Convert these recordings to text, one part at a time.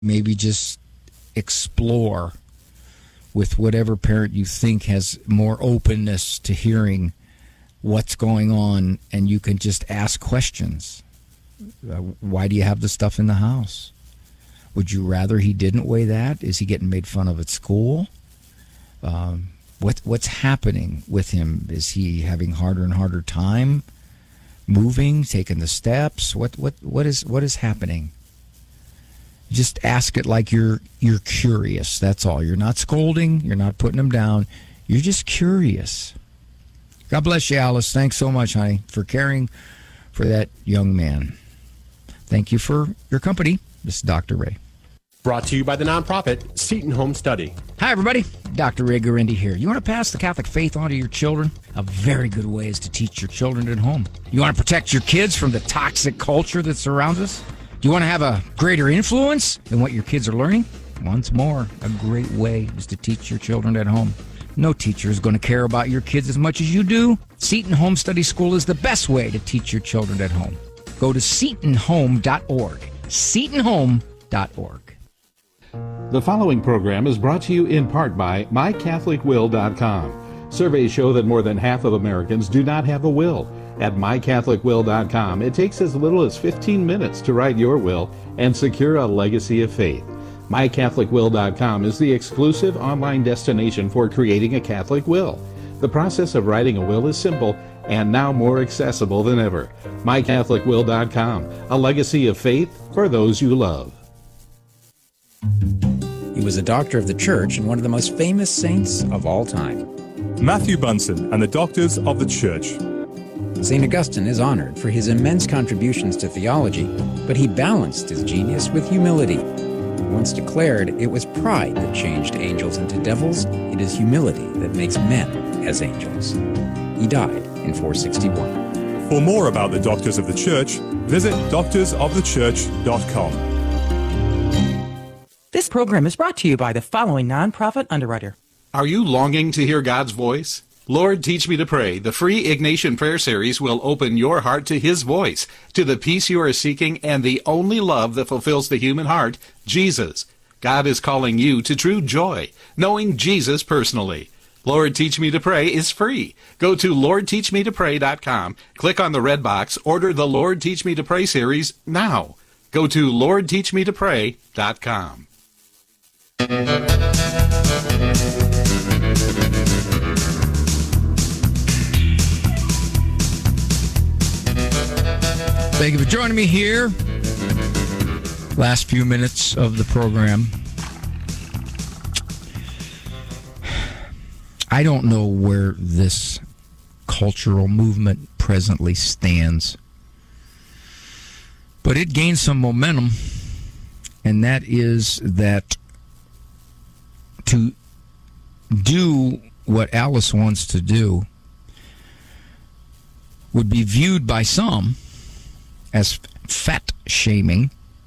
maybe just explore with whatever parent you think has more openness to hearing what's going on, and you can just ask questions. Why do you have the stuff in the house? Would you rather he didn't weigh that? Is he getting made fun of at school? What's happening with him? Is he having harder and harder time moving, taking the steps? What is happening? Just ask it like you're curious. That's all. You're not scolding. You're not putting him down. You're just curious. God bless you, Alice. Thanks so much, honey, for caring for that young man. Thank you for your company. This is Dr. Ray. Brought to you by the nonprofit Seton Home Study. Hi, everybody. Dr. Ray Guarendi here. You want to pass the Catholic faith on to your children? A very good way is to teach your children at home. You want to protect your kids from the toxic culture that surrounds us? Do you want to have a greater influence than what your kids are learning? Once more, a great way is to teach your children at home. No teacher is going to care about your kids as much as you do. Seton Home Study School is the best way to teach your children at home. Go to setonhome.org. setonhome.org. The following program is brought to you in part by MyCatholicWill.com. Surveys show that more than half of Americans do not have a will. At MyCatholicWill.com, it takes as little as 15 minutes to write your will and secure a legacy of faith. MyCatholicWill.com is the exclusive online destination for creating a Catholic will. The process of writing a will is simple and now more accessible than ever. MyCatholicWill.com, a legacy of faith for those you love. He was a doctor of the church and one of the most famous saints of all time. Matthew Bunson and the Doctors of the Church. St. Augustine is honored for his immense contributions to theology, but he balanced his genius with humility. Once declared, it was pride that changed angels into devils. It is humility that makes men as angels. He died in 461. For more about the Doctors of the Church, visit doctorsofthechurch.com. This program is brought to you by the following nonprofit underwriter. Are you longing to hear God's voice? Lord, Teach Me to Pray, the free Ignatian prayer series will open your heart to His voice, to the peace you are seeking and the only love that fulfills the human heart, Jesus. God is calling you to true joy, knowing Jesus personally. Lord, Teach Me to Pray is free. Go to LordTeachMeToPray.com, click on the red box, order the Lord, Teach Me to Pray series now. Go to LordTeachMeToPray.com. Thank you for joining me here. Last few minutes of the program. I don't know where this cultural movement presently stands, but it gained some momentum, and that is that to do what Alice wants to do would be viewed by some as fat shaming,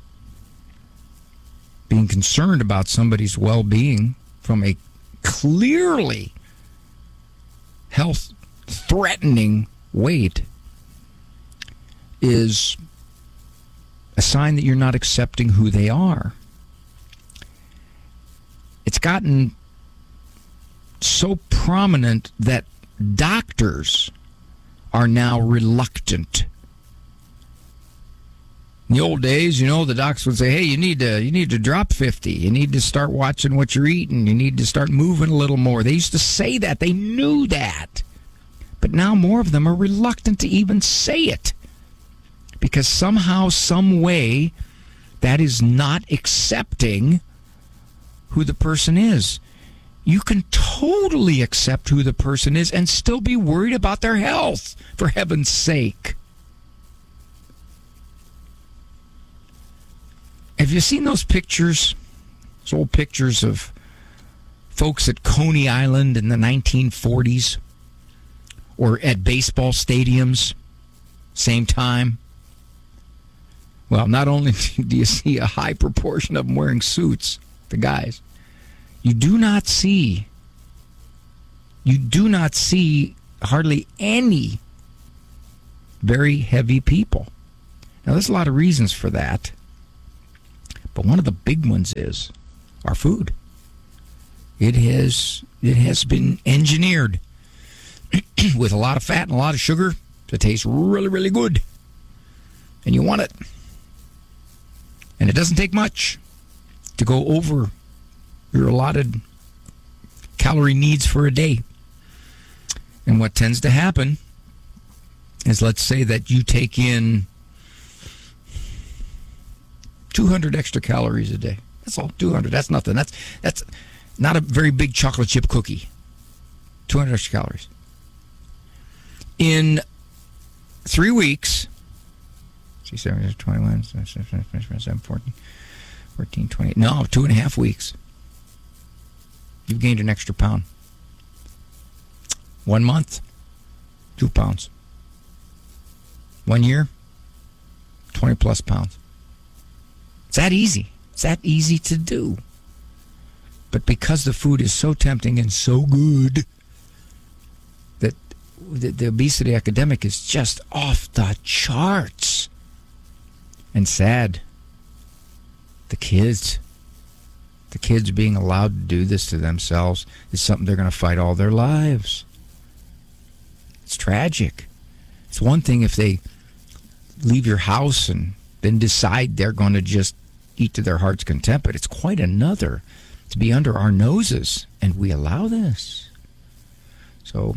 being concerned about somebody's well-being from a clearly health-threatening weight is a sign that you're not accepting who they are. It's gotten so prominent that doctors are now reluctant. In the old days, the docs would say, hey, you need to drop 50. You need to start watching what you're eating. You need to start moving a little more. They used to say that. They knew that. But now more of them are reluctant to even say it. Because somehow, some way, that is not accepting who the person is. You can totally accept who the person is and still be worried about their health, for heaven's sake. Have you seen those pictures, those old pictures of folks at Coney Island in the 1940s or at baseball stadiums, same time? Well, not only do you see a high proportion of them wearing suits, the guys, you do not see hardly any very heavy people. Now, there's a lot of reasons for that. But one of the big ones is our food. It has been engineered with a lot of fat and a lot of sugar to taste really, really good. And you want it. And it doesn't take much to go over your allotted calorie needs for a day. And what tends to happen is, let's say that you take in 200 extra calories a day. That's all, 200. That's nothing. That's not a very big chocolate chip cookie. 200 extra calories. In 3 weeks, 7, 21, 7, 14, 20. No, 2.5 weeks. You've gained an extra pound. 1 month, 2 pounds. 1 year, 20 plus pounds. It's that easy. It's that easy to do. But because the food is so tempting and so good, that the obesity epidemic is just off the charts. And sad. The kids being allowed to do this to themselves is something they're going to fight all their lives. It's tragic. It's one thing if they leave your house and then decide they're going to just eat to their heart's content, but it's quite another to be under our noses and we allow this. So,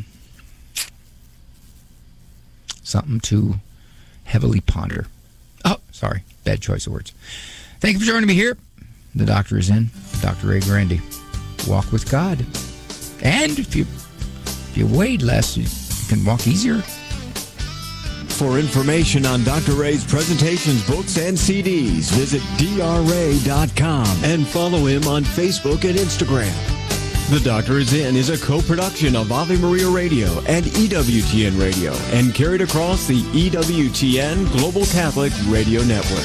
something to heavily ponder. Oh, sorry, bad choice of words. Thank you for joining me here. The doctor is in. Dr. Ray Grandy. Walk with God. And if you weighed less, you can walk easier. For information on Dr. Ray's presentations, books, and CDs, visit drray.com and follow him on Facebook and Instagram. The Doctor is In is a co-production of Ave Maria Radio and EWTN Radio and carried across the EWTN Global Catholic Radio Network.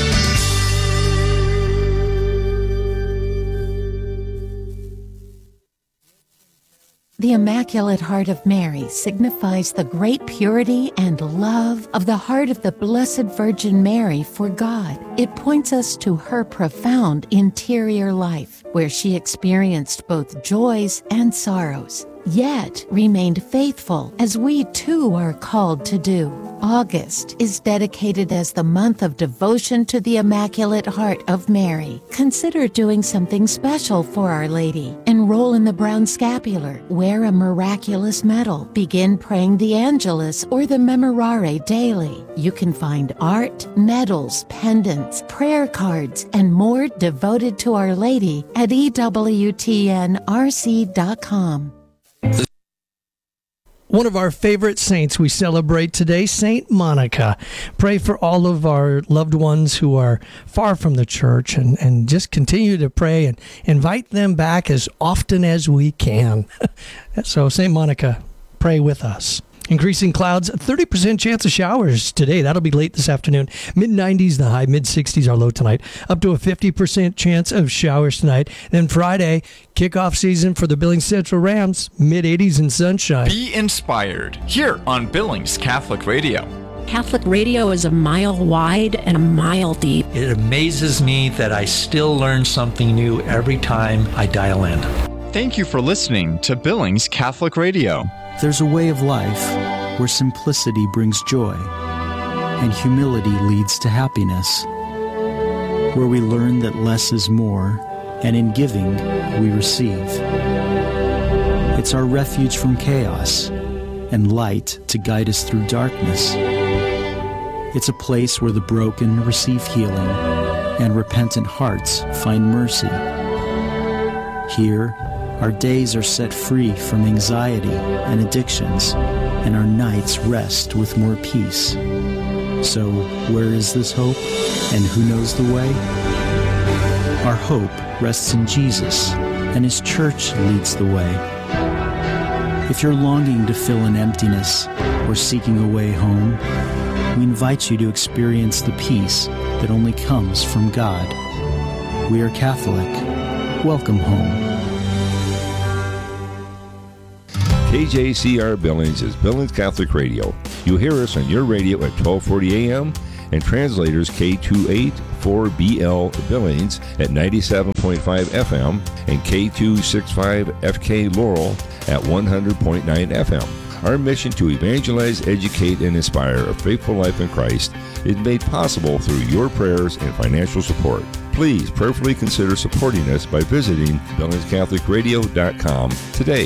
The Immaculate Heart of Mary signifies the great purity and love of the heart of the Blessed Virgin Mary for God. It points us to her profound interior life, where she experienced both joys and sorrows, yet remained faithful, as we too are called to do. August is dedicated as the month of devotion to the Immaculate Heart of Mary. Consider doing something special for Our Lady. Enroll in the Brown Scapular, wear a miraculous medal, begin praying the Angelus or the Memorare daily. You can find art, medals, pendants, prayer cards, and more devoted to Our Lady at EWTNRC.com. One of our favorite saints we celebrate today, Saint Monica. Pray for all of our loved ones who are far from the church and just continue to pray and invite them back as often as we can. So, Saint Monica, pray with us. Increasing clouds, 30% chance of showers today. That'll be late this afternoon. Mid-90s, the high. Mid-60s are low tonight. Up to a 50% chance of showers tonight. Then Friday, kickoff season for the Billings Central Rams. Mid-80s and sunshine. Be inspired here on Billings Catholic Radio. Catholic radio is a mile wide and a mile deep. It amazes me that I still learn something new every time I dial in. Thank you for listening to Billings Catholic Radio. There's a way of life where simplicity brings joy and humility leads to happiness, where we learn that less is more, and in giving, we receive. It's our refuge from chaos and light to guide us through darkness. It's a place where the broken receive healing and repentant hearts find mercy. Here, our days are set free from anxiety and addictions, and our nights rest with more peace. So, where is this hope, and who knows the way? Our hope rests in Jesus, and His church leads the way. If you're longing to fill an emptiness or seeking a way home, we invite you to experience the peace that only comes from God. We are Catholic. Welcome home. KJCR Billings is Billings Catholic Radio. You hear us on your radio at 1240 a.m. and translators K284BL Billings at 97.5 FM and K265FK Laurel at 100.9 FM. Our mission to evangelize, educate, and inspire a faithful life in Christ is made possible through your prayers and financial support. Please prayerfully consider supporting us by visiting BillingsCatholicRadio.com today.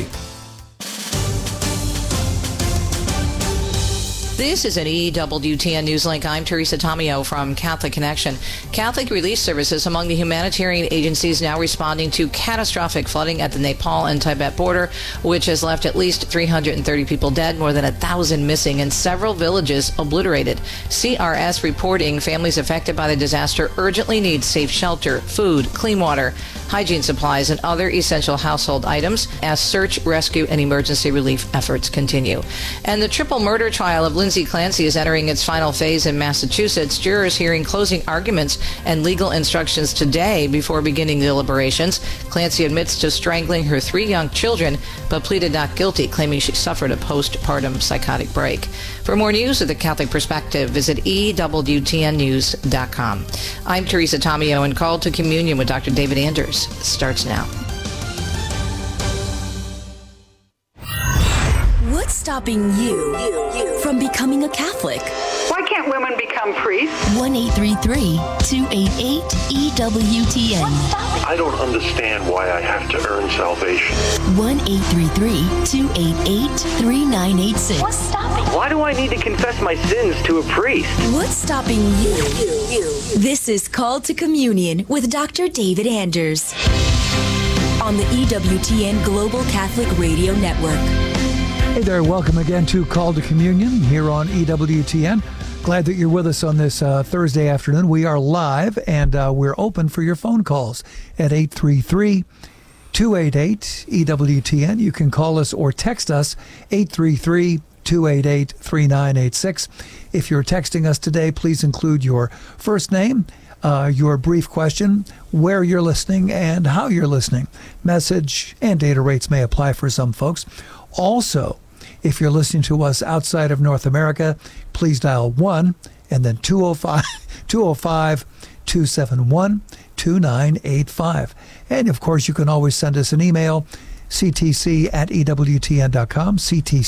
This is an EWTN Newslink. I'm Teresa Tomeo from Catholic Connection. Catholic Relief Services among the humanitarian agencies now responding to catastrophic flooding at the Nepal and Tibet border, which has left at least 330 people dead, more than 1,000 missing, and several villages obliterated. CRS reporting families affected by the disaster urgently need safe shelter, food, clean water, hygiene supplies, and other essential household items as search, rescue, and emergency relief efforts continue. And the triple murder trial of Lindsay Clancy is entering its final phase in Massachusetts. Jurors hearing closing arguments and legal instructions today before beginning deliberations. Clancy admits to strangling her 3 young children, but pleaded not guilty, claiming she suffered a postpartum psychotic break. For more news of the Catholic Perspective, visit EWTNnews.com. I'm Teresa Tomeo, and Call to Communion with Dr. David Anders starts now. What's stopping you from becoming a Catholic? Why can't women become priests? 1-833-288-EWTN. I don't understand why I have to earn salvation. 1-833-288-3986. What's stopping? Why do I need to confess my sins to a priest? What's stopping you? This is Call to Communion with Dr. David Anders on the EWTN Global Catholic Radio Network. Hey there, welcome again to Call to Communion here on EWTN. Glad that you're with us on this Thursday afternoon. We are live and we're open for your phone calls at 833-288-EWTN. You can call us or text us 833-288-3986. If you're texting us today, please include your first name, your brief question, where you're listening, and how you're listening. Message and data rates may apply for some folks. Also, if you're listening to us outside of North America, please dial 1 and then 205-271-2985. And, of course, you can always send us an email, ctc@ewtn.com,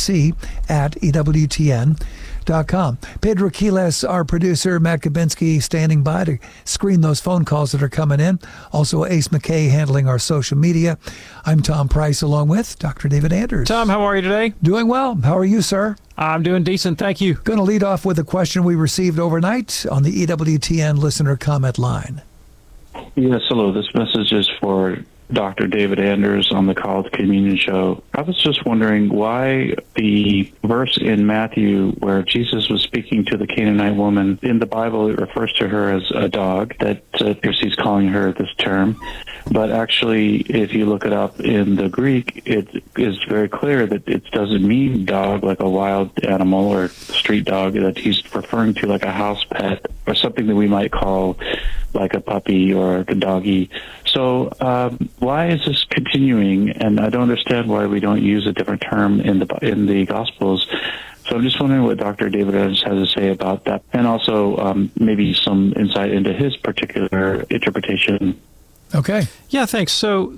ctc@ewtn.com. Pedro Quiles, our producer, Matt Kabinski standing by to screen those phone calls that are coming in. Also, Ace McKay handling our social media. I'm Tom Price along with Dr. David Anders. Tom, how are you today? Doing well. How are you, sir? I'm doing decent, thank you. Going to lead off with a question we received overnight on the EWTN listener comment line. Yes, hello. This message is for Dr. David Anders on the Call to Communion show. I was just wondering why the verse in Matthew where Jesus was speaking to the Canaanite woman, in the Bible it refers to her as a dog, that he's calling her this term. But actually, if you look it up in the Greek, it is very clear that it doesn't mean dog like a wild animal or street dog, that he's referring to like a house pet or something that we might call like a puppy or a doggy. So why is this continuing? And I don't understand why we don't use a different term in the Gospels. So I'm just wondering what Dr. David Anders has to say about that, and also maybe some insight into his particular interpretation. Okay. Yeah, thanks. So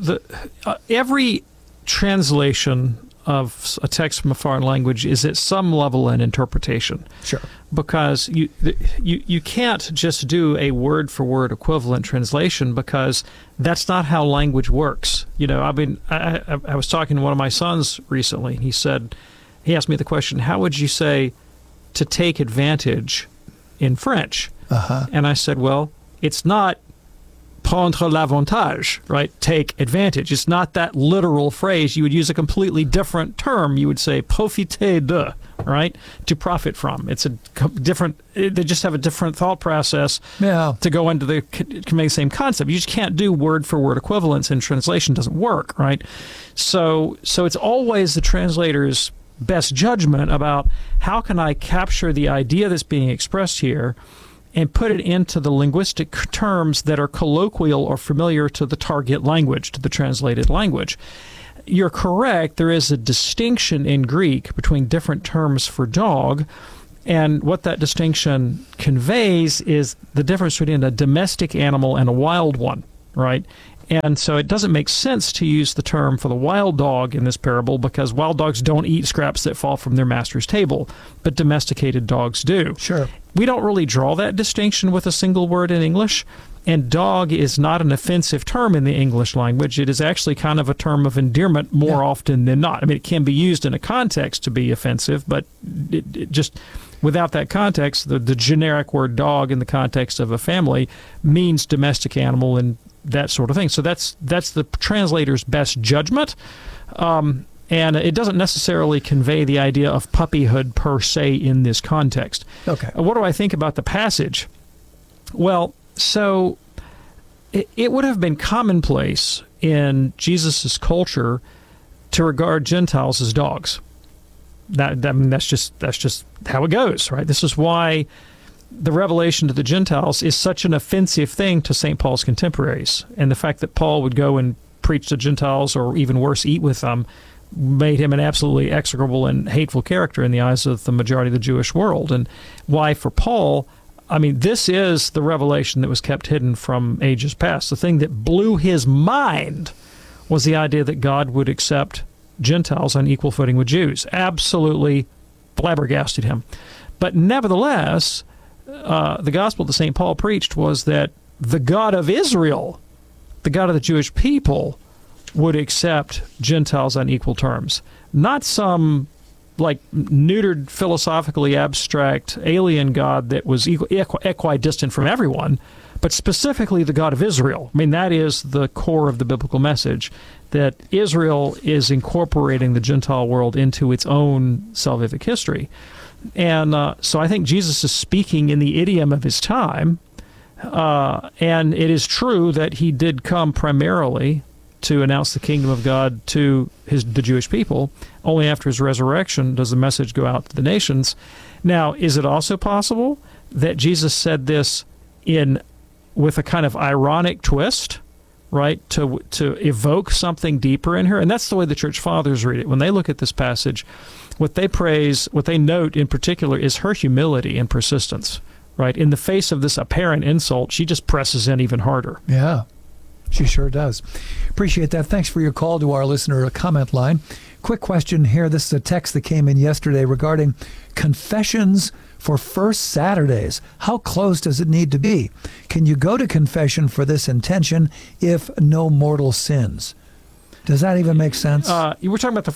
every translation of a text from a foreign language is at some level an interpretation. Sure. Because you can't just do a word-for-word equivalent translation, because that's not how language works. You know, I mean, I was talking to one of my sons recently, and he asked me the question, how would you say to take advantage in French? Uh-huh. And I said, well, it's not prendre l'avantage, right? Take advantage. It's not that literal phrase. You would use a completely different term. You would say profiter de, right? To profit from. It's a different, they just have a different thought process to go into the same concept. You just can't do word for word equivalence, and translation doesn't work, right? So it's always the translator's best judgment about how can I capture the idea that's being expressed here and put it into the linguistic terms that are colloquial or familiar to the target language, to the translated language. You're correct, there is a distinction in Greek between different terms for dog, And what that distinction conveys is the difference between a domestic animal and a wild one, right? And so it doesn't make sense to use the term for the wild dog in this parable, because wild dogs don't eat scraps that fall from their master's table, but domesticated dogs do. Sure. We don't really draw that distinction with a single word in English, and dog is not an offensive term in the English language. It is actually kind of a term of endearment more often than not. I mean, it can be used in a context to be offensive, but it just without that context, the generic word dog in the context of a family means domestic animal and that sort of thing. So that's the translator's best judgment. And it doesn't necessarily convey the idea of puppyhood per se in this context. Okay. What do I think about the passage? Well, so it would have been commonplace in Jesus' culture to regard Gentiles as dogs. That's just how it goes, right? This is why the revelation to the Gentiles is such an offensive thing to St. Paul's contemporaries. And the fact that Paul would go and preach to Gentiles, or even worse, eat with them, made him an absolutely execrable and hateful character in the eyes of the majority of the Jewish world. And why, for Paul, I mean, this is the revelation that was kept hidden from ages past. The thing that blew his mind was the idea that God would accept Gentiles on equal footing with Jews. Absolutely flabbergasted him. But nevertheless, the gospel that St. Paul preached was that the God of Israel, the God of the Jewish people, would accept Gentiles on equal terms. Not some like neutered, philosophically abstract alien God that was equidistant from everyone, but specifically the God of Israel. I mean, that is the core of the biblical message, that Israel is incorporating the Gentile world into its own salvific history. And so I think Jesus is speaking in the idiom of his time, and it is true that he did come primarily to announce the kingdom of God to the Jewish people. Only after his resurrection does the message go out to the nations. Now, is it also possible that Jesus said this with a kind of ironic twist, right, to evoke something deeper in her? And that's the way the church fathers read it. When they look at this passage, what they note in particular is her humility and persistence, right? In the face of this apparent insult, she just presses in even harder. Yeah, she sure does. Appreciate that. Thanks for your call to our listener comment line. Quick question here. This is a text that came in yesterday regarding confessions for First Saturdays. How close does it need to be? Can you go to confession for this intention if no mortal sins? Does that even make sense? You were talking about the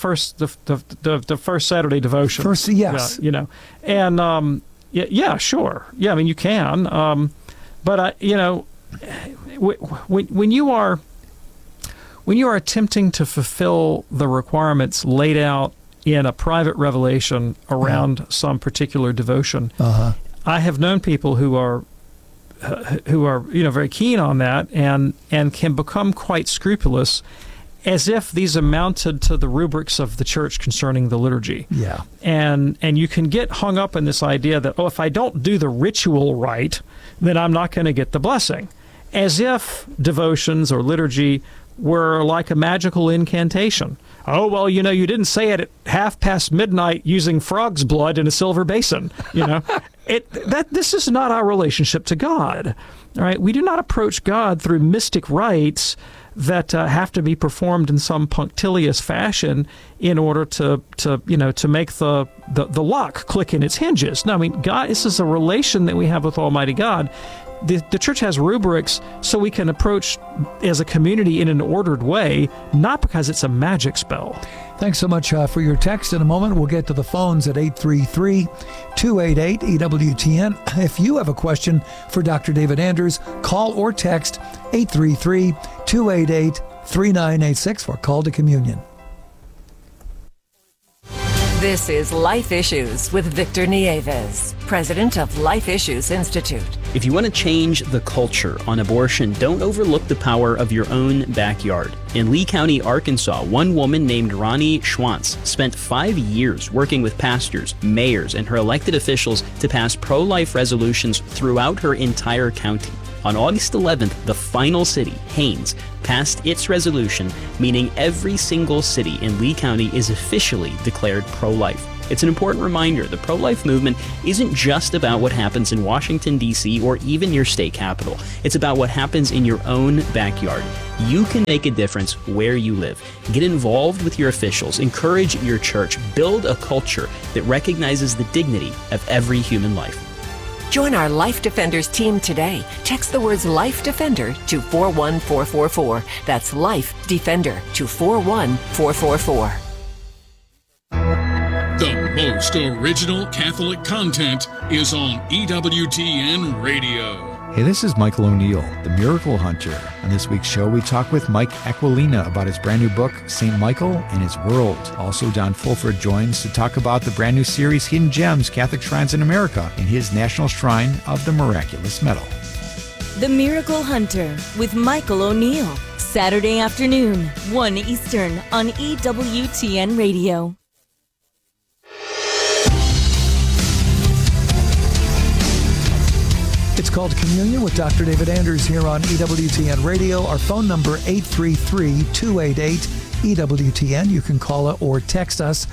first Saturday devotion. First, yes. And yeah, sure. Yeah, I mean, you can. But when you are attempting to fulfill the requirements laid out in a private revelation around some particular devotion, I have known people who are very keen on that and can become quite scrupulous, as if these amounted to the rubrics of the church concerning the liturgy. Yeah. And you can get hung up in this idea that, if I don't do the ritual right, then I'm not going to get the blessing. As if devotions or liturgy were like a magical incantation. Oh, well, you didn't say it at midnight using frog's blood in a silver basin. This is not our relationship to God. All right? We do not approach God through mystic rites that have to be performed in some punctilious fashion in order to make the lock click in its hinges. No, I mean, God, this is a relation that we have with Almighty God. The church has rubrics so we can approach as a community in an ordered way, not because it's a magic spell. Thanks so much for your text. In a moment, we'll get to the phones at 833-288-EWTN. If you have a question for Dr. David Anders, call or text 833-288-3986 for Call to Communion. This is Life Issues with Victor Nieves, president of Life Issues Institute. If you want to change the culture on abortion, don't overlook the power of your own backyard. In Lee County, Arkansas, one woman named Ronnie Schwantz spent 5 years working with pastors, mayors, and her elected officials to pass pro-life resolutions throughout her entire county. On August 11th, the final city, Haines, passed its resolution, meaning every single city in Lee County is officially declared pro-life. It's an important reminder the pro-life movement isn't just about what happens in Washington, D.C. or even your state capital. It's about what happens in your own backyard. You can make a difference where you live. Get involved with your officials, encourage your church, build a culture that recognizes the dignity of every human life. Join our Life Defenders team today. Text the words Life Defender to 41444. That's Life Defender to 41444. The most original Catholic content is on EWTN Radio. Hey, this is Michael O'Neill, the Miracle Hunter. On this week's show, we talk with Mike Aquilina about his brand new book, St. Michael and His World. Also, Don Fulford joins to talk about the brand new series, Hidden Gems, Catholic Shrines in America, and his National Shrine of the Miraculous Medal. The Miracle Hunter with Michael O'Neill. Saturday afternoon, 1 Eastern on EWTN Radio. It's called Communion with Dr. David Anders here on EWTN Radio. Our phone number, 833-288-EWTN. You can call it or text us,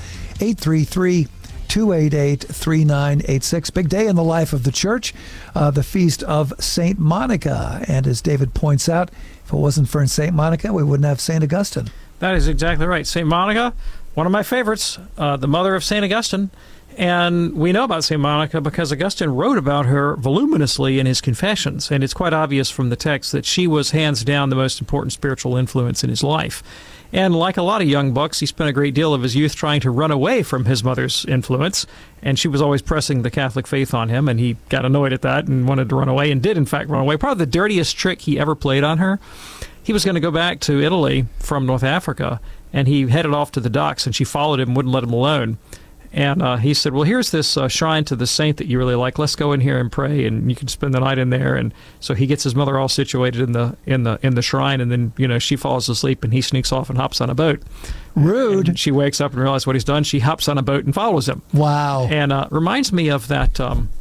833-288-3986. Big day in the life of the church, the feast of St. Monica. And as David points out, if it wasn't for St. Monica, we wouldn't have St. Augustine. That is exactly right. St. Monica, one of my favorites, the mother of St. Augustine. And we know about St. Monica because Augustine wrote about her voluminously in his Confessions, and it's quite obvious from the text that she was hands down the most important spiritual influence in his life. And like a lot of young bucks, he spent a great deal of his youth trying to run away from his mother's influence, and she was always pressing the Catholic faith on him, and he got annoyed at that and wanted to run away, and did in fact run away. Probably the dirtiest trick he ever played on her. He was going to go back to Italy from North Africa, and he headed off to the docks, and she followed him and wouldn't let him alone. And he said, well, here's this shrine to the saint that you really like. Let's go in here and pray, and you can spend the night in there. And so he gets his mother all situated in the shrine, and then she falls asleep, and he sneaks off and hops on a boat. Rude. And she wakes up and realizes what he's done. She hops on a boat and follows him. Wow. And reminds me of that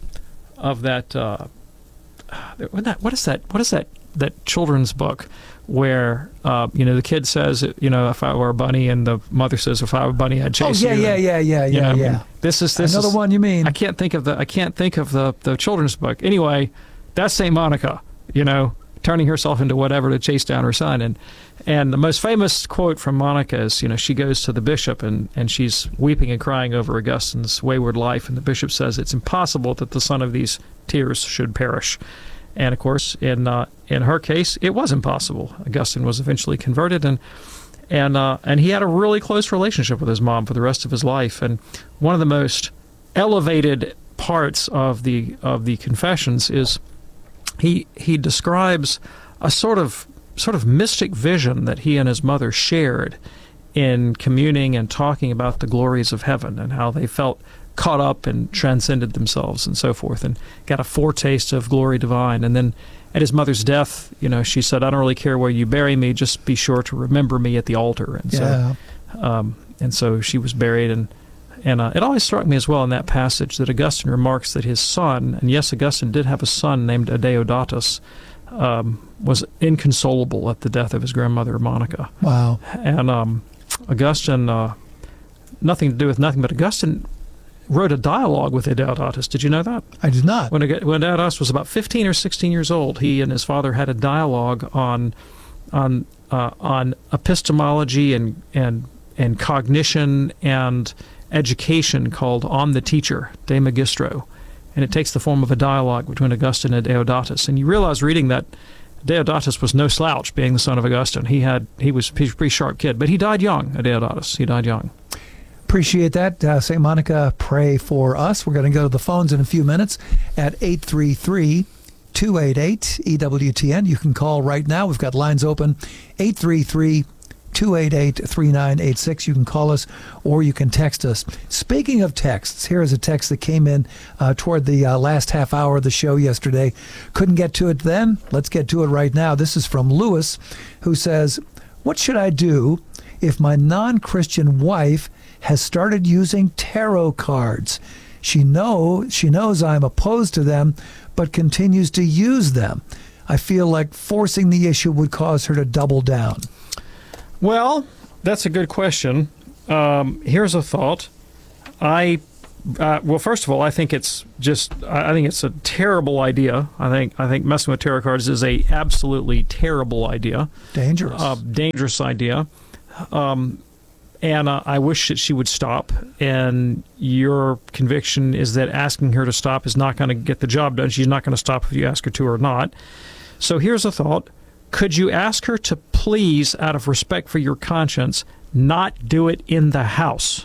what is that children's book where the kid says, if I were a bunny, and the mother says, if I were a bunny, I'd chase you. Yeah. This is another one you mean. I can't think of the children's book. Anyway, that's St. Monica, turning herself into whatever to chase down her son. And the most famous quote from Monica is, she goes to the bishop and she's weeping and crying over Augustine's wayward life, and the bishop says it's impossible that the son of these tears should perish. And of course, in her case, it was impossible. Augustine was eventually converted, and he had a really close relationship with his mom for the rest of his life. And one of the most elevated parts of the Confessions is he describes a sort of mystic vision that he and his mother shared in communing and talking about the glories of heaven and how they felt caught up and transcended themselves and so forth, and got a foretaste of glory divine. And then at his mother's death, she said, I don't really care where you bury me, just be sure to remember me at the altar. And so she was buried, and it always struck me as well in that passage that Augustine remarks that his son, and yes, Augustine did have a son named Adeodatus, was inconsolable at the death of his grandmother Monica. Wow. And Augustine, nothing to do with nothing, but Augustine wrote a dialogue with Adeodatus. Did you know that? I did not. When Adeodatus was about 15 or 16 years old, he and his father had a dialogue on epistemology and cognition and education called On the Teacher, De Magistro. And it takes the form of a dialogue between Augustine and Adeodatus. And you realize reading that Adeodatus was no slouch, being the son of Augustine. He was a pretty sharp kid, but he died young, Adeodatus. He died young. Appreciate that. St. Monica, pray for us. We're going to go to the phones in a few minutes at 833-288-EWTN. You can call right now. We've got lines open, 833-288-3986. You can call us or you can text us. Speaking of texts, here is a text that came in toward the last half hour of the show yesterday. Couldn't get to it then. Let's get to it right now. This is from Lewis, who says, what should I do if my non-Christian wife has started using tarot cards? She knows I'm opposed to them, but continues to use them. I feel like forcing the issue would cause her to double down. Well, that's a good question. Here's a thought. Well, first of all, I think it's a terrible idea. I think messing with tarot cards is a absolutely terrible idea. Dangerous idea. And I wish that she would stop. And your conviction is that asking her to stop is not going to get the job done. She's not going to stop if you ask her to or not. So here's a thought. Could you ask her to please, out of respect for your conscience, not do it in the house?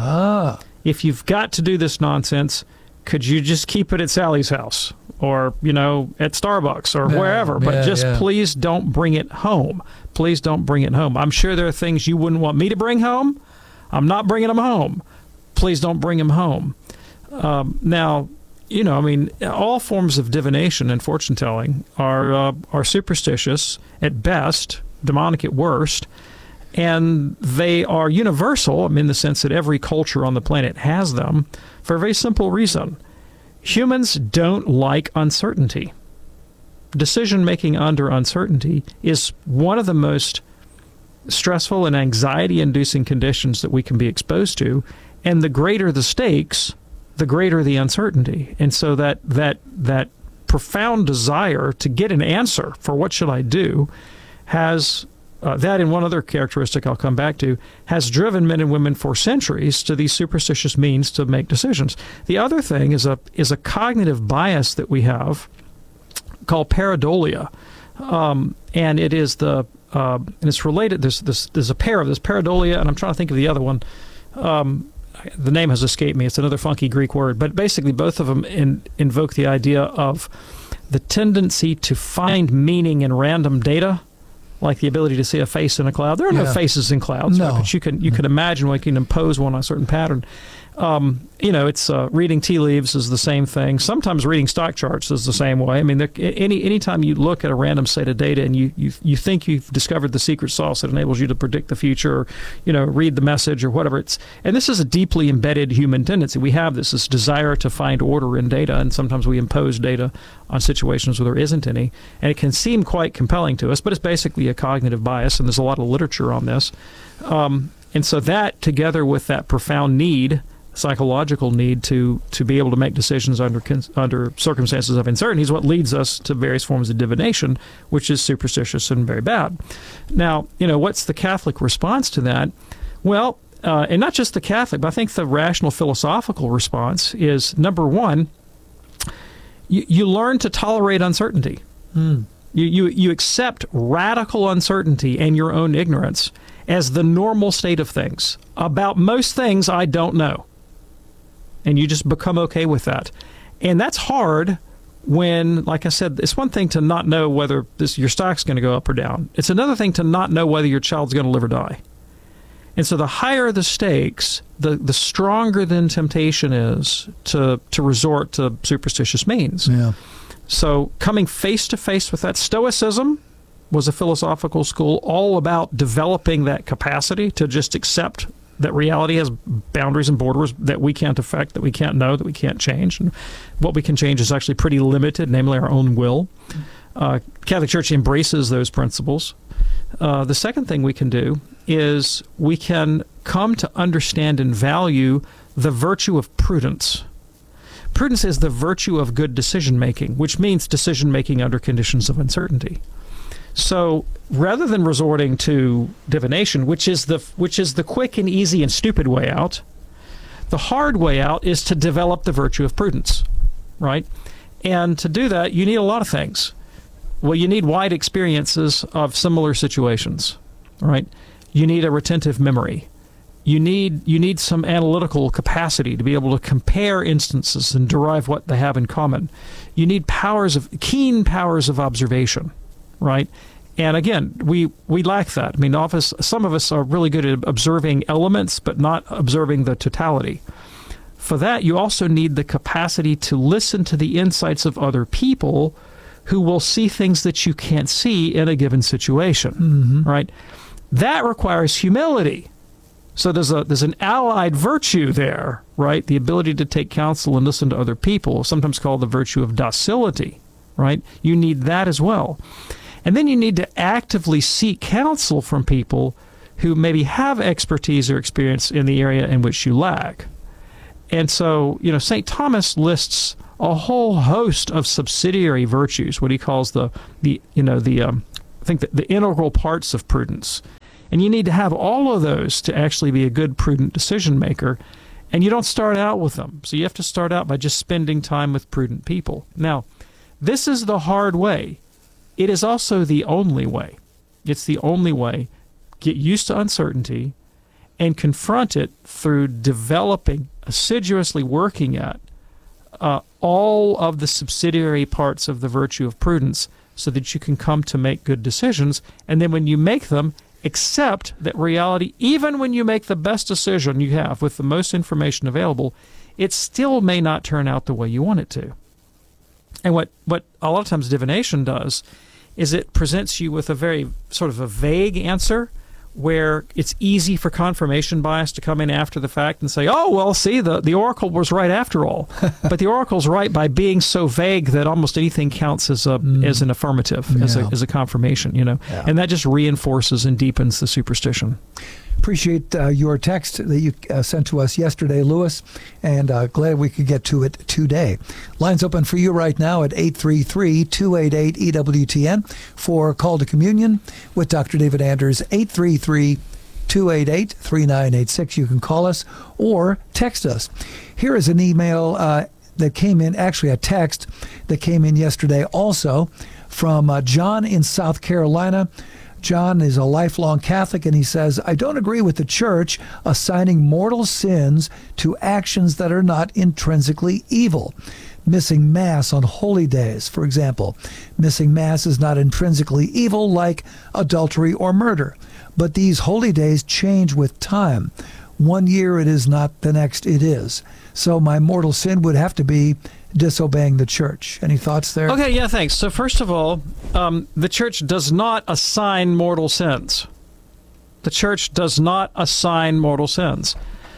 If you've got to do this nonsense, could you just keep it at Sally's house or, at Starbucks or wherever? But please don't bring it home. Please don't bring it home. I'm sure there are things you wouldn't want me to bring home. I'm not bringing them home. Please don't bring them home. Now, all forms of divination and fortune telling are superstitious at best, demonic at worst. And they are universal, in the sense that every culture on the planet has them, for a very simple reason. Humans don't like uncertainty. Decision-making under uncertainty is one of the most stressful and anxiety-inducing conditions that we can be exposed to. And the greater the stakes, the greater the uncertainty. And so that profound desire to get an answer for what should I do has... that and one other characteristic I'll come back to has driven men and women for centuries to these superstitious means to make decisions. The other thing is a cognitive bias that we have called pareidolia, and it is and it's related. There's a pair of this pareidolia, and I'm trying to think of the other one. The name has escaped me. It's another funky Greek word, but basically both of them invoke the idea of the tendency to find meaning in random data. Like the ability to see a face in a cloud. There are no faces in clouds, right? But you can imagine we can impose one on a certain pattern. It's reading tea leaves is the same thing. Sometimes reading stock charts is the same way. Anytime you look at a random set of data and you think you've discovered the secret sauce that enables you to predict the future, or, read the message or whatever. And this is a deeply embedded human tendency. We have this desire to find order in data, and sometimes we impose data on situations where there isn't any. And it can seem quite compelling to us, but it's basically a cognitive bias, and there's a lot of literature on this. And so that, together with that profound need, psychological need to be able to make decisions under circumstances of uncertainty is what leads us to various forms of divination, which is superstitious and very bad. Now, what's the Catholic response to that? Well, and not just the Catholic, but I think the rational philosophical response is, number one, you learn to tolerate uncertainty. You accept radical uncertainty and your own ignorance as the normal state of things. About most things, I don't know. And you just become okay with that. And that's hard when, like I said, it's one thing to not know whether your stock's going to go up or down. It's another thing to not know whether your child's going to live or die. And so the higher the stakes, the stronger then temptation is to resort to superstitious means. Yeah. So coming face to face with that, Stoicism was a philosophical school all about developing that capacity to just accept that reality has boundaries and borders that we can't affect, that we can't know, that we can't change. And what we can change is actually pretty limited, namely our own will. Catholic Church embraces those principles. The second thing we can do is we can come to understand and value the virtue of prudence. Prudence is the virtue of good decision-making, which means decision-making under conditions of uncertainty. So rather than resorting to divination, which is the quick and easy and stupid way out, the hard way out is to develop the virtue of prudence, right? And to do that, you need a lot of things. Well, you need wide experiences of similar situations, right? You need a retentive memory. You need some analytical capacity to be able to compare instances and derive what they have in common. You need keen powers of observation, right? And again, we lack that. I mean, some of us are really good at observing elements, but not observing the totality. For that, you also need the capacity to listen to the insights of other people who will see things that you can't see in a given situation, right? That requires humility. So there's an allied virtue there, right? The ability to take counsel and listen to other people, sometimes called the virtue of docility, right? You need that as well. And then you need to actively seek counsel from people who maybe have expertise or experience in the area in which you lack. And so, St. Thomas lists a whole host of subsidiary virtues, what he calls the integral parts of prudence. And you need to have all of those to actually be a good, prudent decision maker. And you don't start out with them. So you have to start out by just spending time with prudent people. Now, this is the hard way. It is also the only way. It's the only way. Get used to uncertainty and confront it through developing, assiduously working at all of the subsidiary parts of the virtue of prudence so that you can come to make good decisions. And then when you make them, accept that reality, even when you make the best decision you have with the most information available, it still may not turn out the way you want it to. And what a lot of times divination does is it presents you with a very sort of a vague answer where it's easy for confirmation bias to come in after the fact and say, oh, well, see, the oracle was right after all. But the oracle's right by being so vague that almost anything counts as an affirmative, as a confirmation, Yeah. And that just reinforces and deepens the superstition. Appreciate your text that you sent to us yesterday, Lewis, and glad we could get to it today. Lines open for you right now at 833-288-EWTN for Call to Communion with Dr. David Anders, 833-288-3986. You can call us or text us. Here is an email that came in, actually a text that came in yesterday also from John in South Carolina. John is a lifelong Catholic, and he says, I don't agree with the church assigning mortal sins to actions that are not intrinsically evil. Missing Mass on holy days, for example. Missing Mass is not intrinsically evil like adultery or murder, but these holy days change with time. 1 year it is not, the next it is. So my mortal sin would have to be disobeying the church. Any thoughts there? Okay, yeah, thanks. So first of all, the church does not assign mortal sins. The church does not assign mortal sins.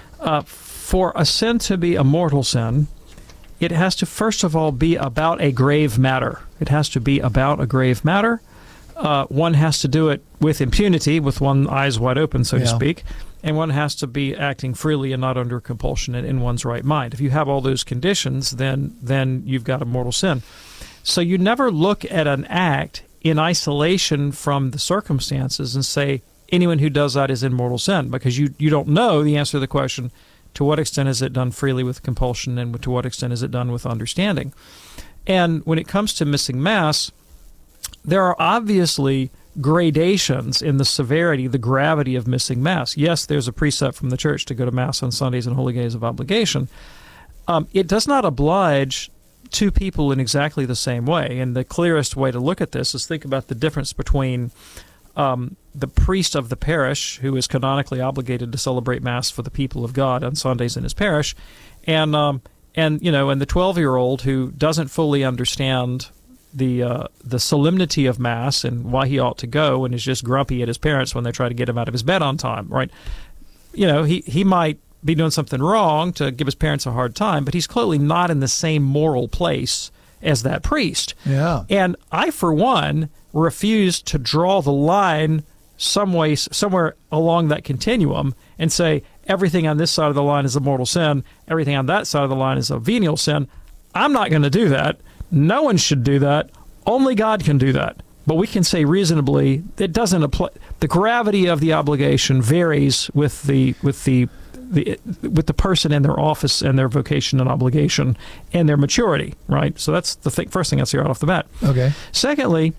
For a sin to be a mortal sin, it has to first of all be about a grave matter. It has to be about a grave matter. One has to do it with impunity, with one eyes wide open, so to speak. And one has to be acting freely and not under compulsion and in one's right mind. If you have all those conditions, then you've got a mortal sin. So you never look at an act in isolation from the circumstances and say anyone who does that is in mortal sin, because you don't know the answer to the question, to what extent is it done freely with compulsion and to what extent is it done with understanding. And when it comes to missing Mass, there are obviously gradations in the severity, the gravity of missing Mass. Yes, there's a precept from the church to go to Mass on Sundays and holy days of obligation. It does not oblige two people in exactly the same way. And the clearest way to look at this is think about the difference between the priest of the parish, who is canonically obligated to celebrate Mass for the people of God on Sundays in his parish, and the 12-year-old who doesn't fully understand the solemnity of Mass and why he ought to go, and is just grumpy at his parents when they try to get him out of his bed on time, right? He might be doing something wrong to give his parents a hard time, but he's clearly not in the same moral place as that priest. Yeah. And I, for one, refuse to draw the line somewhere along that continuum and say everything on this side of the line is a mortal sin, everything on that side of the line is a venial sin. I'm not going to do that. No one should do that. Only God can do that. But we can say reasonably it doesn't apply. The gravity of the obligation varies with the person and their office and their vocation and obligation and their maturity, right? So that's the first thing I'd say right off the bat. Okay. Secondly,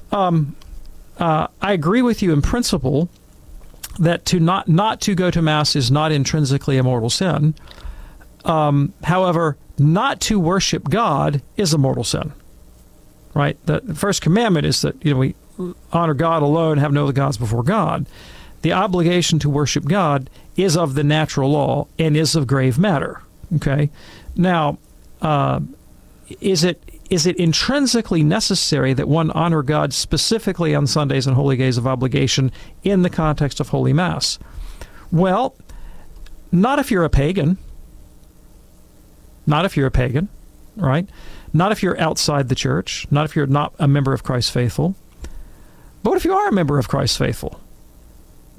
I agree with you in principle that not to go to Mass is not intrinsically a mortal sin. However, not to worship God is a mortal sin, right? The first commandment is that we honor God alone, have no other gods before God. The obligation to worship God is of the natural law and is of grave matter. Okay, now is it intrinsically necessary that one honor God specifically on Sundays and holy days of obligation in the context of Holy Mass? Well, not if you're a pagan. Not if you're a pagan, right? Not if you're outside the church. Not if you're not a member of Christ's faithful. But what if you are a member of Christ's faithful?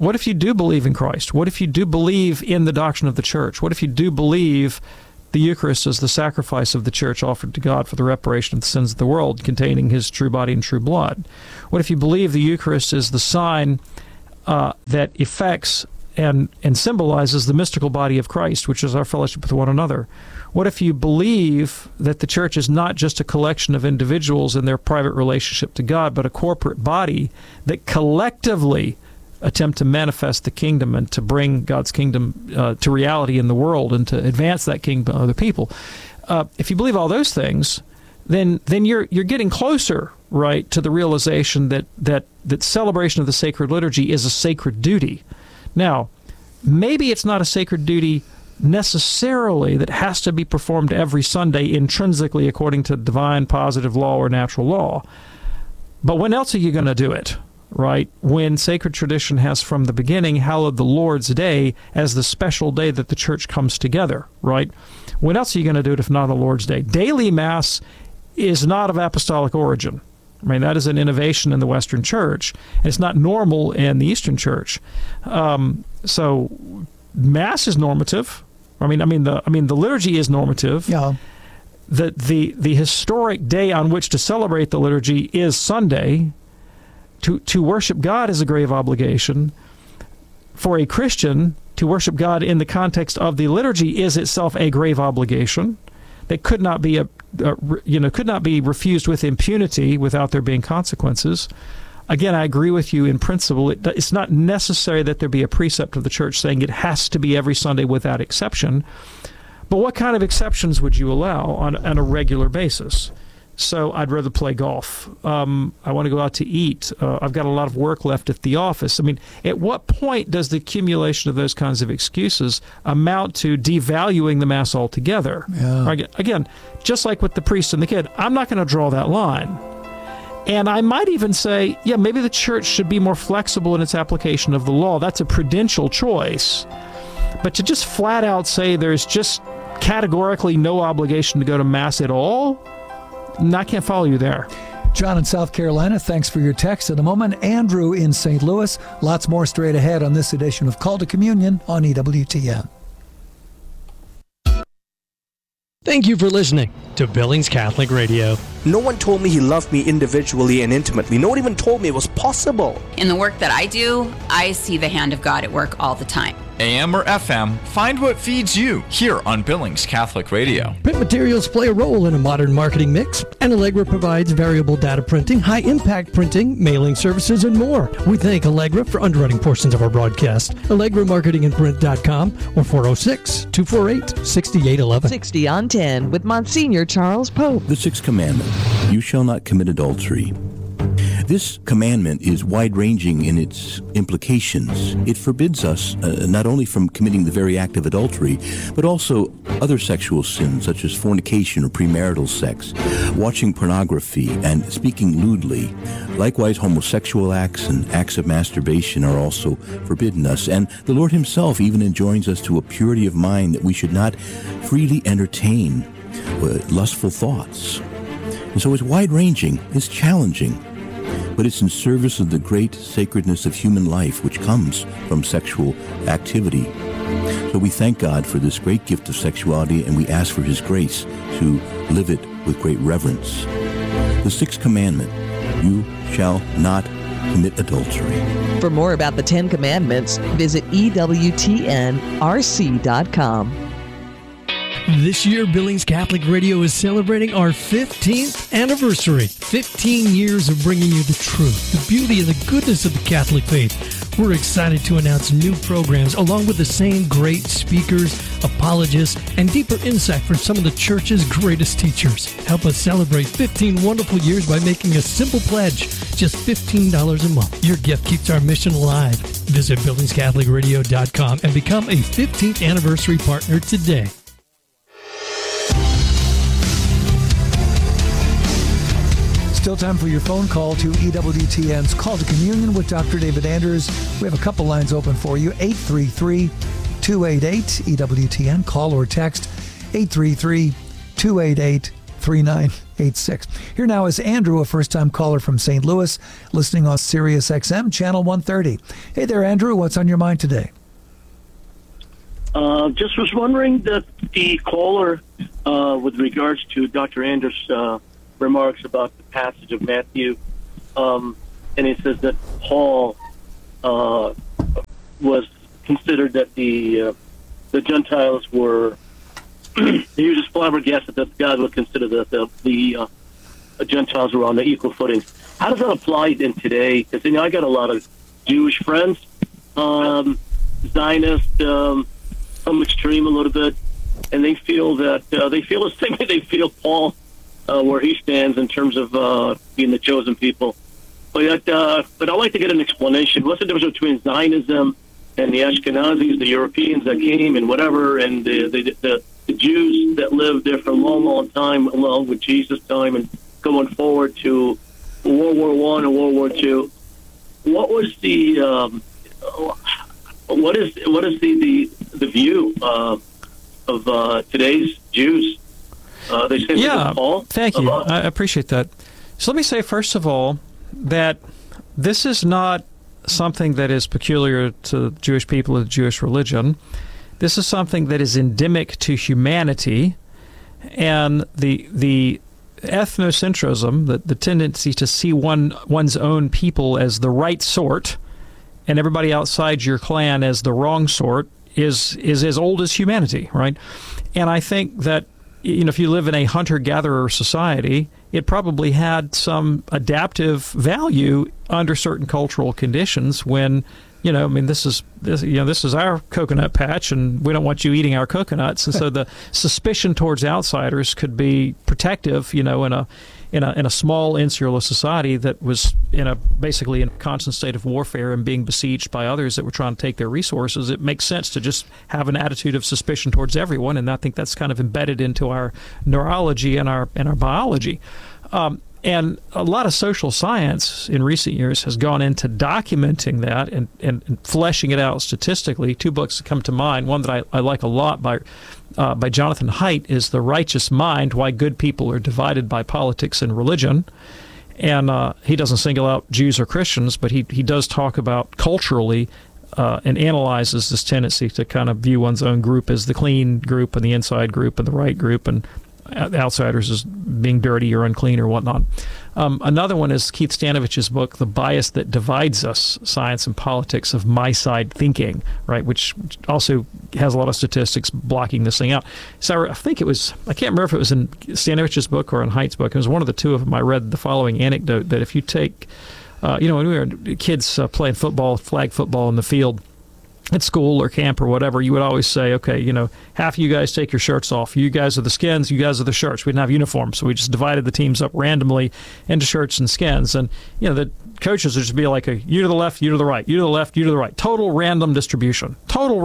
What if you do believe in Christ? What if you do believe in the doctrine of the church? What if you do believe the Eucharist is the sacrifice of the church offered to God for the reparation of the sins of the world, containing his true body and true blood? What if you believe the Eucharist is the sign that effects and symbolizes the mystical body of Christ, which is our fellowship with one another? What if you believe that the church is not just a collection of individuals in their private relationship to God, but a corporate body that collectively attempt to manifest the kingdom and to bring God's kingdom to reality in the world and to advance that kingdom to other people? If you believe all those things, then you're getting closer, right, to the realization that celebration of the sacred liturgy is a sacred duty. Now, maybe it's not a sacred duty necessarily that has to be performed every Sunday intrinsically according to divine positive law or natural law. But when else are you going to do it, right? When sacred tradition has from the beginning hallowed the Lord's Day as the special day that the church comes together, right? When else are you going to do it if not on the Lord's Day? Daily Mass is not of apostolic origin. I mean, that is an innovation in the Western Church, and it's not normal in the Eastern Church. So Mass is normative. I mean, the liturgy is normative. Yeah. The historic day on which to celebrate the liturgy is Sunday. To worship God is a grave obligation. For a Christian, to worship God in the context of the liturgy is itself a grave obligation that could not be refused with impunity without there being consequences. Again, I agree with you in principle. It's not necessary that there be a precept of the church saying it has to be every Sunday without exception. But what kind of exceptions would you allow on a regular basis? So I'd rather play golf. I want to go out to eat. I've got a lot of work left at the office. I mean, at what point does the accumulation of those kinds of excuses amount to devaluing the Mass altogether? Yeah. Again, just like with the priest and the kid, I'm not going to draw that line. And I might even say, yeah, maybe the church should be more flexible in its application of the law. That's a prudential choice. But to just flat out say there's just categorically no obligation to go to Mass at all, I can't follow you there. John in South Carolina, thanks for your text. In a moment, Andrew in St. Louis. Lots more straight ahead on this edition of Call to Communion on EWTN. Thank you for listening to Billings Catholic Radio. No one told me he loved me individually and intimately. No one even told me it was possible. In the work that I do, I see the hand of God at work all the time. AM or FM, find what feeds you here on Billings Catholic Radio. Print materials play a role in a modern marketing mix, and Allegra provides variable data printing, high-impact printing, mailing services, and more. We thank Allegra for underwriting portions of our broadcast. AllegraMarketingandPrint.com or 406-248-6811. 60 on 10 with Monsignor Charles Pope. The sixth commandment, you shall not commit adultery. This commandment is wide-ranging in its implications. It forbids us not only from committing the very act of adultery, but also other sexual sins such as fornication or premarital sex, watching pornography, and speaking lewdly. Likewise, homosexual acts and acts of masturbation are also forbidden us. And the Lord himself even enjoins us to a purity of mind that we should not freely entertain lustful thoughts. And so it's wide-ranging, it's challenging, but it's in service of the great sacredness of human life which comes from sexual activity. So we thank God for this great gift of sexuality, and we ask for his grace to live it with great reverence. The sixth commandment, you shall not commit adultery. For more about the 10 Commandments, visit EWTNRC.com. This year, Billings Catholic Radio is celebrating our 15th anniversary. 15 years of bringing you the truth, the beauty, and the goodness of the Catholic faith. We're excited to announce new programs along with the same great speakers, apologists, and deeper insight from some of the Church's greatest teachers. Help us celebrate 15 wonderful years by making a simple pledge, just $15 a month. Your gift keeps our mission alive. Visit BillingsCatholicRadio.com and become a 15th anniversary partner today. Still time for your phone call to EWTN's Call to Communion with Dr. David Anders. We have a couple lines open for you. 833-288-EWTN. Call or text 833-288-56 888-3986. Here now is Andrew, a first-time caller from St. Louis, listening on Sirius XM, Channel 130. Hey there, Andrew. What's on your mind today? Just was wondering that the caller, with regards to Dr. Anders' remarks about the passage of Matthew, and it says that Paul was considered that the Gentiles were, he was just flabbergasted that God would consider that the Gentiles were on the equal footing. How does that apply in today? Because, I got a lot of Jewish friends, Zionist, some extreme a little bit, and they feel that they feel the same way they feel Paul, where he stands in terms of being the chosen people. But I'd like to get an explanation. What's the difference between Zionism and the Ashkenazis, the Europeans that came and whatever, and the Jews that lived there for a long, long time, along with Jesus' time and going forward to World War I and World War II? What was the what is the view of today's Jews? They say Paul. Thank you. I appreciate that. So let me say first of all that this is not something that is peculiar to the Jewish people or the Jewish religion. This is something that is endemic to humanity, and the ethnocentrism, the tendency to see one's own people as the right sort and everybody outside your clan as the wrong sort is as old as humanity, right? And I think that, if you live in a hunter-gatherer society, it probably had some adaptive value under certain cultural conditions when, this is our coconut patch and we don't want you eating our coconuts. And so the suspicion towards outsiders could be protective, in a small insular society that was basically in a constant state of warfare and being besieged by others that were trying to take their resources. It makes sense to just have an attitude of suspicion towards everyone, and I think that's kind of embedded into our neurology and our biology. And a lot of social science in recent years has gone into documenting that and fleshing it out statistically. Two books that come to mind. One that I like a lot by Jonathan Haidt is The Righteous Mind, Why Good People Are Divided by Politics and Religion. And he doesn't single out Jews or Christians, but he does talk about culturally and analyzes this tendency to kind of view one's own group as the clean group and the inside group and the right group, and outsiders as being dirty or unclean or whatnot. Another one is Keith Stanovich's book, The Bias That Divides Us, Science and Politics of My Side Thinking, right, which also has a lot of statistics blocking this thing out. So I think I can't remember if it was in Stanovich's book or in Haidt's book. It was one of the two of them. I read the following anecdote that if you take, when we were kids playing football, flag football in the field, at school or camp or whatever, you would always say, okay, half of you guys take your shirts off. You guys are the skins, you guys are the shirts. We didn't have uniforms, so we just divided the teams up randomly into shirts and skins. And, the coaches would just be like, you to the left, you to the right, you to the left, you to the right. Total random distribution.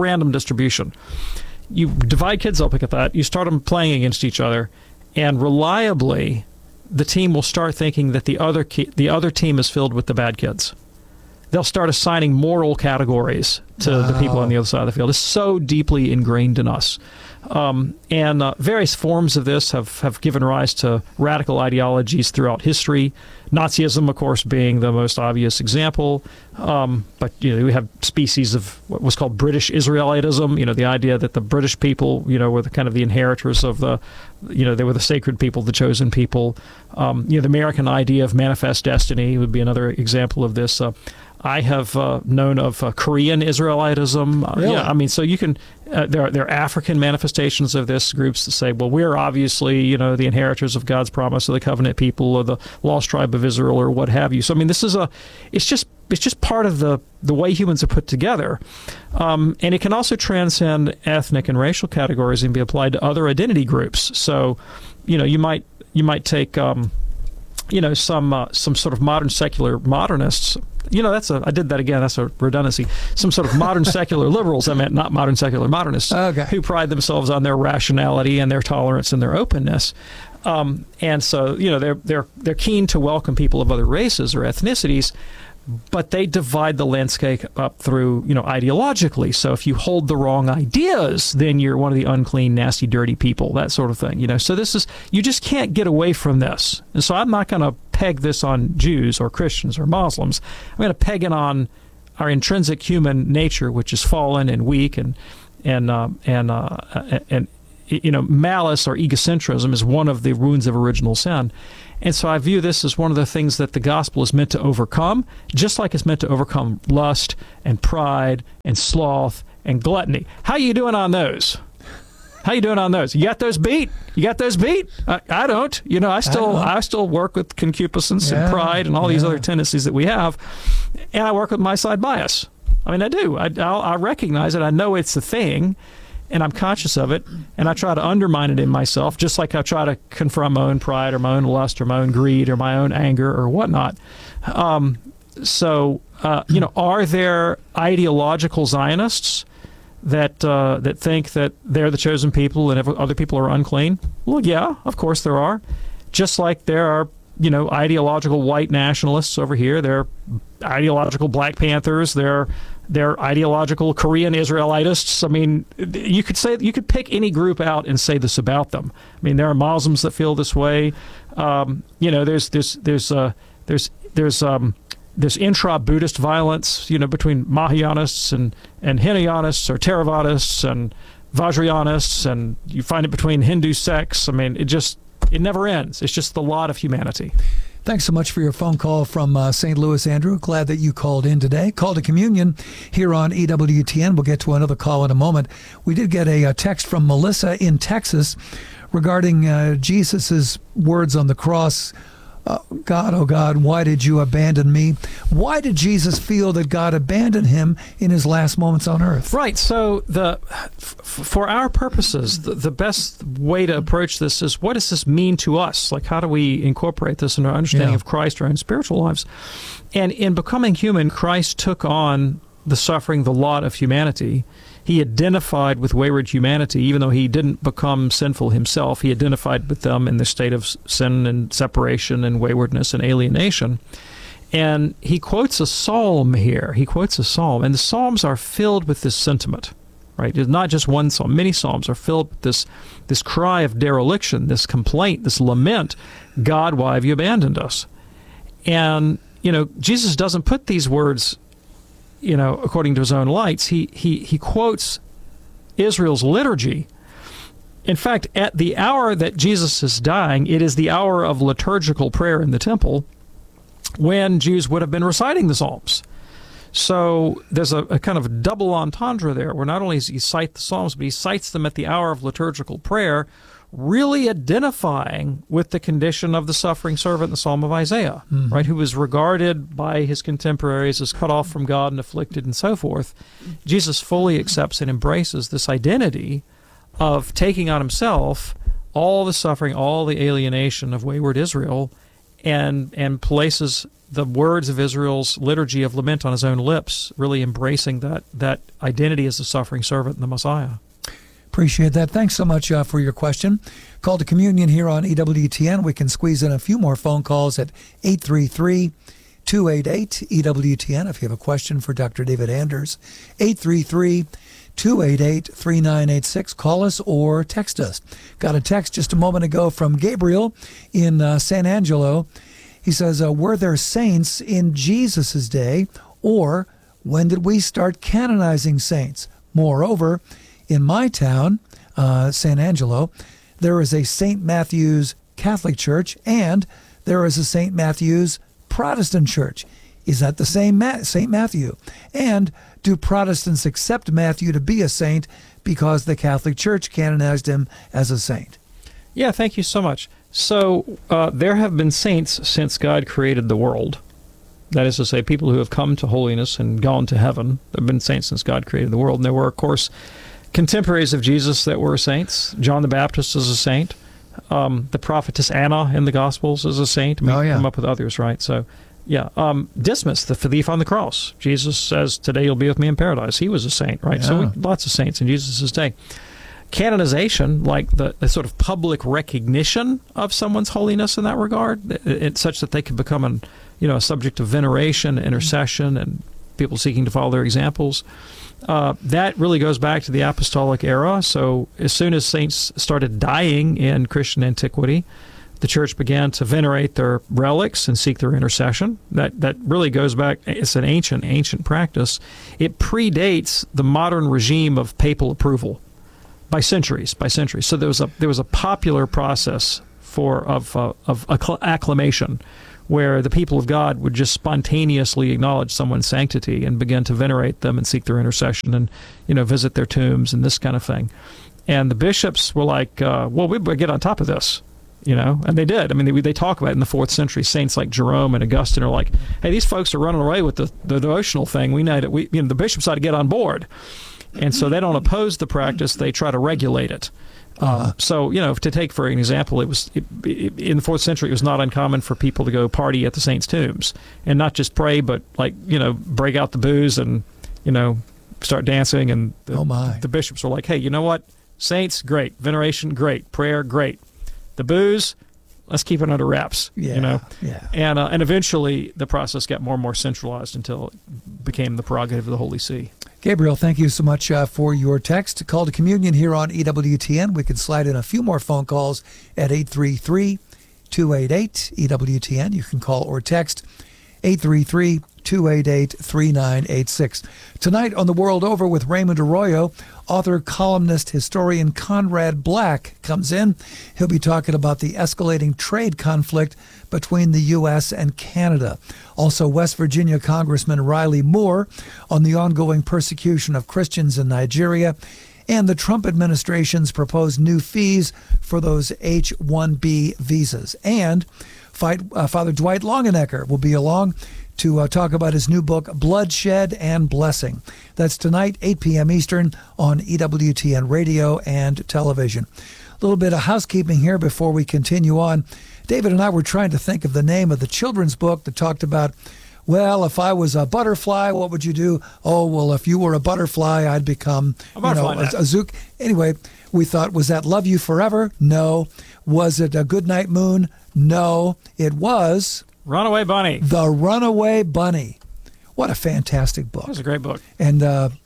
You divide kids up like that. You start them playing against each other, and reliably, the team will start thinking that the other team is filled with the bad kids. They'll start assigning moral categories to the people on the other side of the field. It's so deeply ingrained in us. And various forms of this have given rise to radical ideologies throughout history. Nazism, of course, being the most obvious example. But we have species of what was called British Israelitism. The idea that the British people, were the kind of the inheritors of they were the sacred people, the chosen people. The American idea of manifest destiny would be another example of this. I have known of Korean Israelitism. Really? So you can. There are African manifestations of this. Groups that say, well, we're obviously the inheritors of God's promise, or the covenant people, or the lost tribe of Israel, or what have you. So this is it's just part of the way humans are put together, and it can also transcend ethnic and racial categories and be applied to other identity groups. So, you might take some sort of modern secular modernists. I did that again. That's a redundancy. Some sort of modern secular liberals. I meant not modern secular modernists. Okay. Who pride themselves on their rationality and their tolerance and their openness. And so, they're keen to welcome people of other races or ethnicities, but they divide the landscape up through, ideologically. So if you hold the wrong ideas, then you're one of the unclean, nasty, dirty people, that sort of thing. So you just can't get away from this. And so I'm not going to peg this on Jews or Christians or Muslims. I'm going to peg it on our intrinsic human nature, which is fallen and weak, and malice or egocentrism is one of the wounds of original sin. And so I view this as one of the things that the gospel is meant to overcome, just like it's meant to overcome lust and pride and sloth and gluttony. How you doing on those? You got those beat? I don't. I still work with concupiscence and pride and all these other tendencies that we have, and I work with my side bias. I mean, I do. I recognize it. I know it's a thing, and I'm conscious of it, and I try to undermine it in myself, just like I try to confront my own pride or my own lust or my own greed or my own anger or whatnot. Are there ideological Zionists that think that they're the chosen people and other people are unclean? Well, yeah, of course there are. Just like there are, ideological white nationalists over here. There are ideological Black Panthers. They're ideological Korean Israelitists. I mean, you could pick any group out and say this about them. I mean, there are Muslims that feel this way. There's intra-Buddhist violence, between Mahayanists and Hinayanists or Theravadists and Vajrayanists, and you find it between Hindu sects. I mean, it never ends. It's just the lot of humanity. Thanks so much for your phone call from St. Louis, Andrew. Glad that you called in today. Call to Communion here on EWTN. We'll get to another call in a moment. We did get a text from Melissa in Texas regarding Jesus' words on the cross. God, oh God, why did you abandon me? Why did Jesus feel that God abandoned him in his last moments on earth? Right. So for our purposes, the best way to approach this is, what does this mean to us? Like, how do we incorporate this in our understanding of Christ, our own spiritual lives? And in becoming human, Christ took on the suffering, the lot of humanity. He identified with wayward humanity, even though he didn't become sinful himself. He identified with them in the state of sin and separation and waywardness and alienation. And he quotes a psalm here. And the psalms are filled with this sentiment, right? It's not just one psalm. Many psalms are filled with this cry of dereliction, this complaint, this lament. God, why have you abandoned us? And, Jesus doesn't put these words according to his own lights. He quotes Israel's liturgy. In fact, at the hour that Jesus is dying, it is the hour of liturgical prayer in the temple when Jews would have been reciting the Psalms. So there's a kind of double entendre there, where not only does he cite the Psalms, but he cites them at the hour of liturgical prayer, really identifying with the condition of the suffering servant in the Psalm of Isaiah, right, who was regarded by his contemporaries as cut off from God and afflicted and so forth. Jesus fully accepts and embraces this identity of taking on himself all the suffering, all the alienation of wayward Israel, and places the words of Israel's liturgy of lament on his own lips, really embracing that identity as the suffering servant and the Messiah. Appreciate that. Thanks so much for your question. Call to Communion here on EWTN. We can squeeze in a few more phone calls at 833-288-EWTN if you have a question for Dr. David Anders. 833-288-3986. Call us or text us. Got a text just a moment ago from Gabriel in San Angelo. He says, were there saints in Jesus' day, or when did we start canonizing saints? Moreover, in my town, San Angelo, there is a St. Matthew's Catholic Church and there is a St. Matthew's Protestant Church. Is that the same St. Matthew? And do Protestants accept Matthew to be a saint because the Catholic Church canonized him as a saint? Yeah, thank you so much. So there have been saints since God created the world. That is to say, people who have come to holiness and gone to heaven. There have been saints since God created the world. And there were, of course, contemporaries of Jesus that were saints. John the Baptist is a saint. The prophetess Anna in the Gospels is a saint. We come up with others, right? So, Dismas, the thief on the cross. Jesus says, today you'll be with me in paradise. He was a saint, right? Yeah. So lots of saints in Jesus' day. Canonization, like the sort of public recognition of someone's holiness in that regard, it's such that they can become a subject of veneration, intercession, and people seeking to follow their examples. That really goes back to the apostolic era. So as soon as saints started dying in Christian antiquity, the church began to venerate their relics and seek their intercession. That really goes back. It's an ancient practice. It predates the modern regime of papal approval by centuries. So there was a popular process of acclamation, where the people of God would just spontaneously acknowledge someone's sanctity and begin to venerate them and seek their intercession and, visit their tombs and this kind of thing. And the bishops were like, well, we better get on top of this, and they did. I mean, they talk about it in the 4th century. Saints like Jerome and Augustine are like, hey, these folks are running away with the devotional thing. We know that the bishops ought to get on board. And so they don't oppose the practice, they try to regulate it. So, to take for an example, in the 4th century, it was not uncommon for people to go party at the saints' tombs and not just pray, but break out the booze and, start dancing. And the bishops were like, hey, you know what? Saints, great. Veneration, great. Prayer, great. The booze, let's keep it under wraps. Yeah. And eventually the process got more and more centralized until it became the prerogative of the Holy See. Gabriel, thank you so much for your text. Call to Communion here on EWTN. We can slide in a few more phone calls at 833-288-EWTN. You can call or text 833-288-3986. Tonight on The World Over with Raymond Arroyo, author, columnist, historian Conrad Black comes in. He'll be talking about the escalating trade conflict between the U.S. and Canada. Also, West Virginia Congressman Riley Moore on the ongoing persecution of Christians in Nigeria and the Trump administration's proposed new fees for those H-1B visas. And Father Dwight Longenecker will be along to talk about his new book, Bloodshed and Blessing. That's tonight, 8 p.m. Eastern on EWTN Radio and Television. A little bit of housekeeping here before we continue on. David and I were trying to think of the name of the children's book that talked about, well, if I was a butterfly, what would you do? Oh, well, if you were a butterfly, I'd become a zook. Anyway, we thought, was that Love You Forever? No. Was it A Goodnight Moon? No. It was Runaway Bunny. The Runaway Bunny. What a fantastic book. It was a great book. And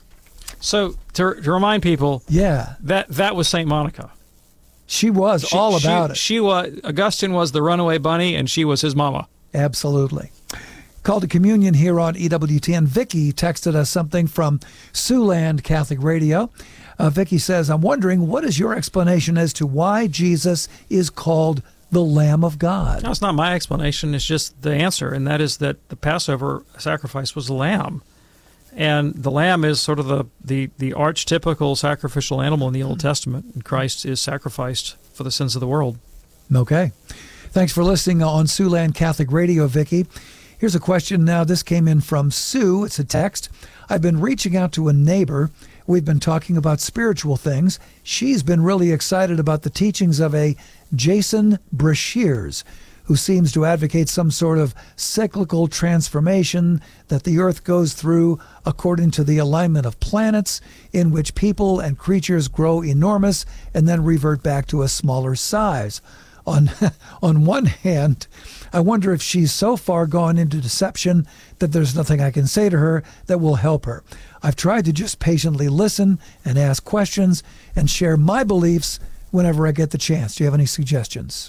so to remind people, that was St. Monica. She was all about it. Augustine was the runaway bunny, and she was his mama. Absolutely. Call to Communion here on EWTN. Vicky texted us something from Siouxland Catholic Radio. Vicky says, I'm wondering, what is your explanation as to why Jesus is called the Lamb of God? No, it's not my explanation. It's just the answer, and that is that the Passover sacrifice was a lamb. And the lamb is sort of the archetypical sacrificial animal in the Old Testament, and Christ is sacrificed for the sins of the world. Okay. Thanks for listening on Siouxland Catholic Radio, Vicky. Here's a question now. This came in from Sue. It's a text. I've been reaching out to a neighbor. We've been talking about spiritual things. She's been really excited about the teachings of a Jason Breshears, who seems to advocate some sort of cyclical transformation that the earth goes through according to the alignment of planets, in which people and creatures grow enormous and then revert back to a smaller size. On one hand, I wonder if she's so far gone into deception that there's nothing I can say to her that will help her. I've tried to just patiently listen and ask questions and share my beliefs whenever I get the chance. Do you have any suggestions?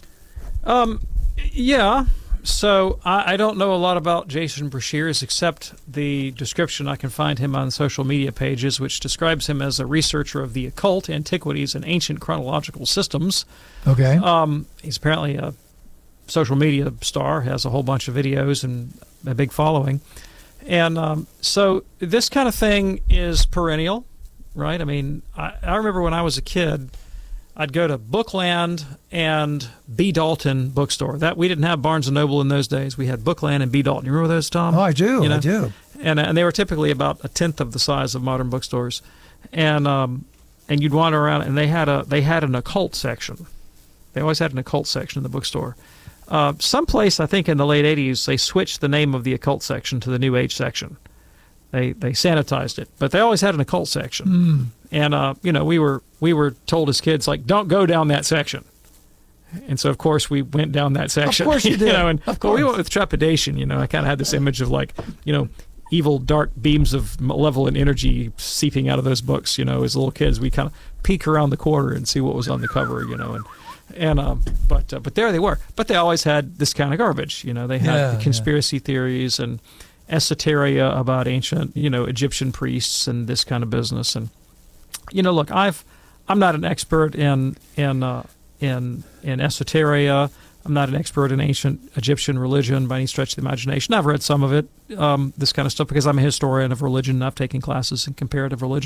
Yeah. So I don't know a lot about Jason Breshears except the description. I can find him on social media pages, which describes him as a researcher of the occult, antiquities, and ancient chronological systems. Okay. He's apparently a social media star, has a whole bunch of videos and a big following. And so this kind of thing is perennial, right? I mean, I remember when I was a kid, I'd go to Bookland and B. Dalton bookstore. That we didn't have Barnes & Noble in those days. We had Bookland and B. Dalton. You remember those, Tom? Oh, I do. I do. And they were typically about a tenth of the size of modern bookstores. And you'd wander around, and they had an occult section. They always had an occult section in the bookstore. Someplace, I think in the late 80s, they switched the name of the occult section to the New Age section. They sanitized it, but they always had an occult section. And we were told as kids, like, don't go down that section. And so, of course, we went down that section. Of course you did. But we went with trepidation. I kind of had this image of evil, dark beams of malevolent energy seeping out of those books. As little kids, we kind of peek around the corner and see what was on the cover. But there they were. But they always had this kind of garbage. They had the conspiracy theories and esoteria about ancient, Egyptian priests and this kind of business. And look, I'm not an expert in esoteria. I'm not an expert in ancient Egyptian religion by any stretch of the imagination. I've read some of it, this kind of stuff, because I'm a historian of religion and I've taken classes in comparative religion.